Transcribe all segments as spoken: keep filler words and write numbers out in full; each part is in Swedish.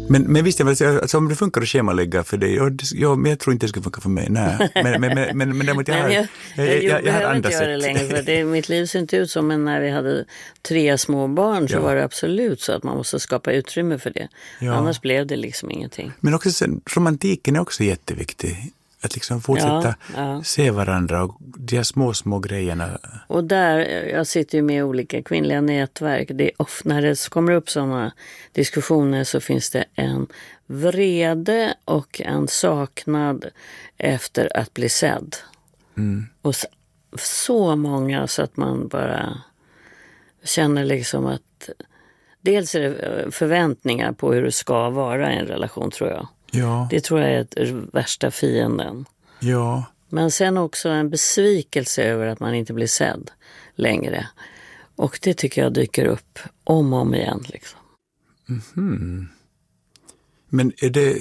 Men, men visst, jag säga, alltså, om det funkar att schemalägga för dig, ja, ja, men jag tror inte det ska funka för mig. Nej. Men, men, men, men, men däremot jag har, jag, jag, jag, jag, jag har andra sätt. Det längre, för det, mitt liv ser inte ut som, men när vi hade tre små barn så ja. var det absolut så att man måste skapa utrymme för det. Ja. Annars blev det liksom ingenting. Men också sen, romantiken är också jätteviktig. Att liksom fortsätta ja, ja. se varandra och de här små, små grejerna. Och där, jag sitter ju med olika kvinnliga nätverk. Det är ofta, när det kommer upp sådana diskussioner så finns det en vrede och en saknad efter att bli sedd. Mm. Och så, så många så att man bara känner liksom att dels är det förväntningar på hur det ska vara i en relation, tror jag. Ja. Det tror jag är ett värsta fienden. Ja. Men sen också en besvikelse över att man inte blir sedd längre. Och det tycker jag dyker upp om och om igen. Liksom. Mm-hmm. Men är det...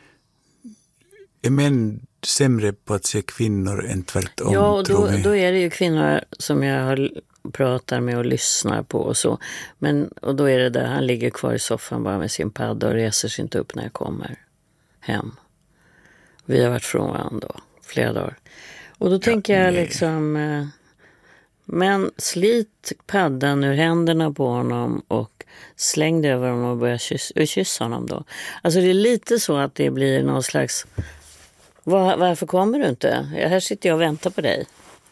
Är män sämre på att se kvinnor än tvärtom? Ja, och då, då är det ju kvinnor som jag har pratar med och lyssnar på och så. Men, och då är det där, han ligger kvar i soffan bara med sin padda och reser sig inte upp när jag kommer hem. Vi har varit från varandra då, flera dagar. Och då ja, tänker jag nej. liksom, eh, men slit paddan ur händerna på honom och släng det över honom och börja kyssa, kyssa honom då. Alltså det är lite så att det blir någon slags, var, varför kommer du inte? Här sitter jag och väntar på dig.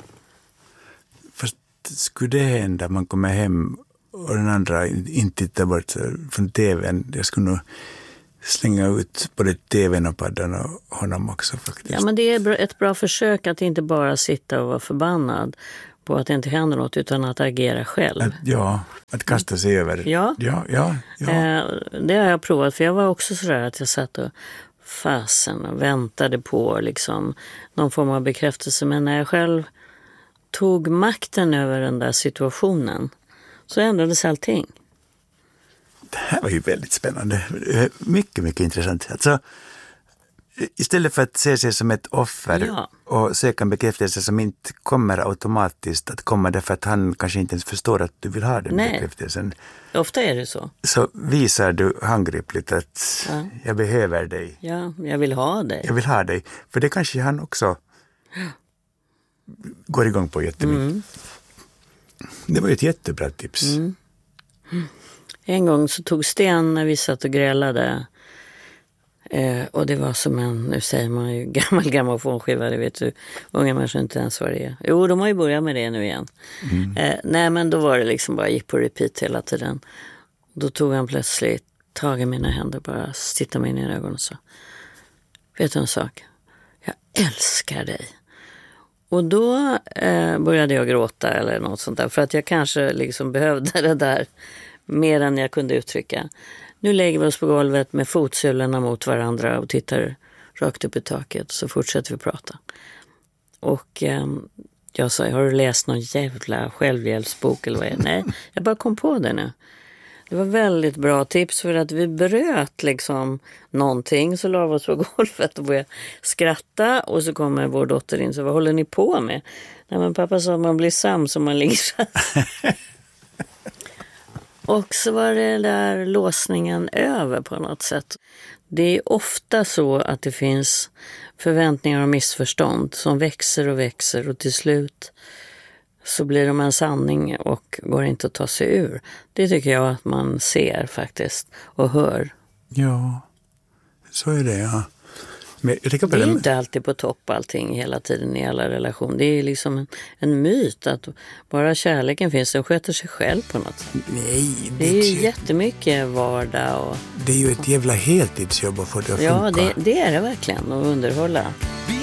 Fast skulle det hända, man kommer hem och den andra inte tittar bort från tvn, jag skulle nog slänga ut både tvn och paddan och honom också faktiskt. Ja, men det är ett bra försök att inte bara sitta och vara förbannad på att det inte händer något, utan att agera själv. Att, ja, att kasta sig över. Ja, ja, ja, ja. Eh, det har jag provat, för jag var också sådär att jag satt och fasen och väntade på liksom någon form av bekräftelse. Men när jag själv tog makten över den där situationen så ändrades allting. Det här var ju väldigt spännande. Mycket, mycket intressant. Alltså, istället för att se sig som ett offer ja. och söka en bekräftelse som inte kommer automatiskt att komma därför att han kanske inte ens förstår att du vill ha den Nej. bekräftelsen. Ofta är det så. Så visar du handgripligt att ja. jag behöver dig. Ja, jag vill ha dig. Jag vill ha dig. För det kanske han också går igång på jättemycket. Mm. Det var ju ett jättebra tips. Mm. Mm. En gång så tog Sten när vi satt och grälade eh, och det var som en, nu säger man ju gammal grammofonskiva, det vet du, unga människor inte ens vad det är. Jo, de har ju börjat med det nu igen. Mm. Eh, nej, men då var det liksom bara, gick på repeat hela tiden. Då tog han plötsligt tag i mina händer, bara tittade mig in i ögonen och sa, vet du en sak? Jag älskar dig. Och då eh, började jag gråta eller något sånt där, för att jag kanske liksom behövde det där mer än jag kunde uttrycka. Nu lägger vi oss på golvet med fotsulorna mot varandra och tittar rakt upp i taket, så fortsätter vi prata. Och eh, jag sa, har du läst någon jävla självhjälpsbok eller vad är det? Nej, jag bara kom på det nu. Det var väldigt bra tips, för att vi bröt liksom någonting, så la vi oss på golvet och började skratta, och så kommer vår dotter in, så vad håller ni på med? Nej, men pappa sa att man blir sams om man ligger så. Och så var det där låsningen över på något sätt. Det är ofta så att det finns förväntningar och missförstånd som växer och växer, och till slut så blir de en sanning och går inte att ta sig ur. Det tycker jag att man ser faktiskt och hör. Ja, så är det, ja. Men jag det är den... inte alltid på topp allting hela tiden i alla relationer. Det är liksom en, en myt att bara kärleken finns, den sköter sig själv på något sätt. Nej. Det, det är ju jättemycket vardag. Och... Det är ju ett jävla heltidsjobb att få det att ja, funka. Ja, det, det är det verkligen, att underhålla.